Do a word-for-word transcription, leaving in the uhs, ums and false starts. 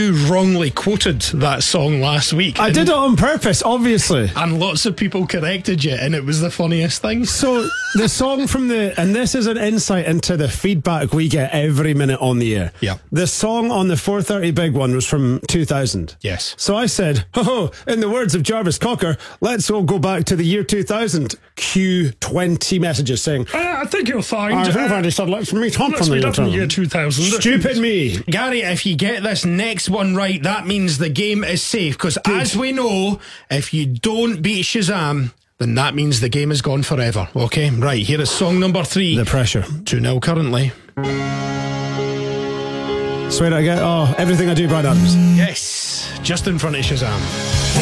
you wrongly quoted that song last week. I did it on purpose, obviously. And lots of people corrected you, and it was the funniest thing. So the song from the, and this is an insight into the feedback we get every minute on the air. Yeah. The song on the four thirty Big One was from two thousand. Yes. So I said, oh, in the words of Jarvis Cocker, let's all go back to the year two thousand. Cue twenty messages saying, Uh, I think you'll find. I uh, think I said, let's meet up let's on meet the up in the year two thousand. Stupid me. Gary, if you get this next one right, that means the game is safe. Because as we know, if you don't beat Shazam, then that means the game is gone forever. Okay, right, here is song number three. The pressure. two nil currently. Swear I get, oh, everything I do, Bryan Adams. Yes, just in front of Shazam.